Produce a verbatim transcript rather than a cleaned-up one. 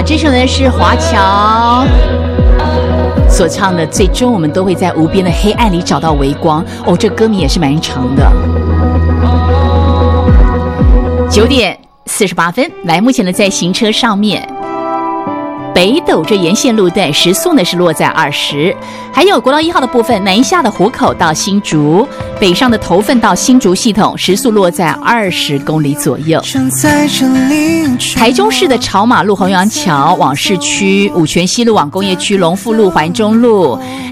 这首呢是华侨所唱的，最终我们都会在无边的黑暗里找到微光。哦，这歌名也是蛮长的。九点四十八分，来，目前呢在行车上面，北斗这沿线路段时速呢是落在二十，还有国道一号的部分，南下的湖口到新竹，北上的头份到新竹系统时速落在二十公里左右。台中市的朝马路、虹阳桥往市区，五权西路往工业区，龙富路、环中路。